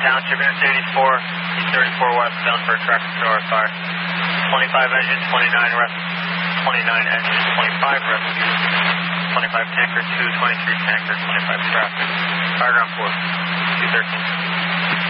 Township, Interstate 84, East 34 westbound for a traffic control fire. 25 engine, 29 rescue, 29 engine, 25 rescue, 25 tanker, 2, 23 tanker, 25 traffic. Fire ground 4, 213.